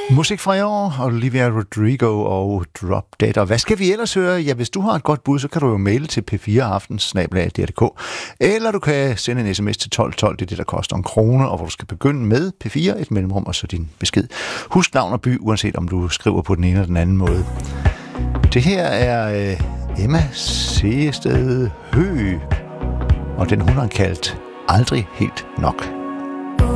Musik fra i år, Olivia Rodrigo og Drop Dead. Og hvad skal vi ellers høre? Ja, hvis du har et godt bud, så kan du jo maile til p4aften@dr.dk, eller du kan sende en sms til 1212, det er det, der koster 1 krone, og hvor du skal begynde med P4, et mellemrum og så din besked. Husk navn og by, uanset om du skriver på den ene eller den anden måde. Det her er Emma Seested Høgh, og den hun har kaldt Aldrig helt nok.